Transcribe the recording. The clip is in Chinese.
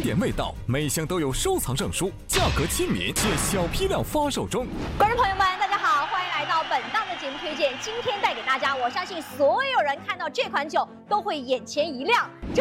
典味道，每箱都有收藏证书，价格亲民且小批量发售中。 观众朋友们，大家好，欢迎来到本档的节目推荐。今天带给大家，我相信所有人看到这款酒都会眼前一亮。这